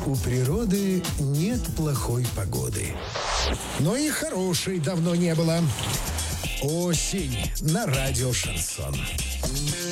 У природы нет плохой погоды. Но и хорошей давно не было. Осень на радио «Шансон».